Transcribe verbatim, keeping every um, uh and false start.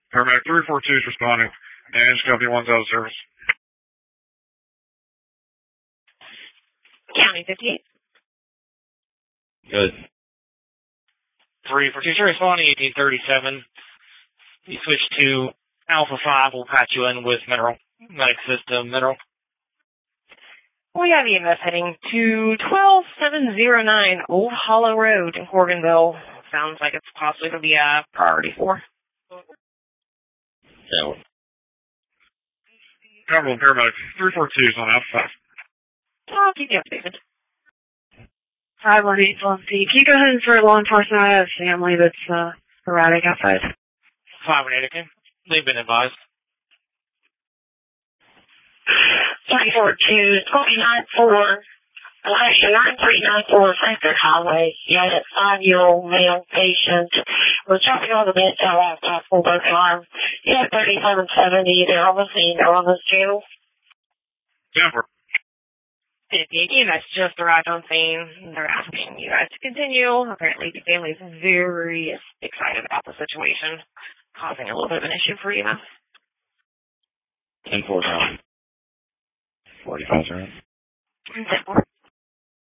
Paramedic three four two is responding. And Company one's out of service. County fifty-eight. Good. three four two, responding eighteen thirty-seven. You switch to Alpha five, we'll patch you in with Mineral. Medic System, Mineral. We have E M S heading to twelve seven oh nine Old Hollow Road in Corbinville. Sounds like it's possibly going to be a priority four. So. Cumberland Paramedic three four two is on Alpha five. I'll keep you updated. five one eight L M P. Can you go ahead and for law enforcement? I have a family that's uh, erratic outside. five one eight, okay. They've been advised. three four two, twenty-nine four, Alaska nine three nine four, Frankfurt Highway. You had a five-year-old male patient. We're dropping all the meds out after full broken arm. You had thirty-seven seventy. They're on the scene. They're on the channel. Denver. fifty-eight E M S just arrived on scene. They're asking you guys to continue. Apparently the family's very excited about the situation, causing a little bit of an issue for E M S. ten four, forty-five, right? ten four.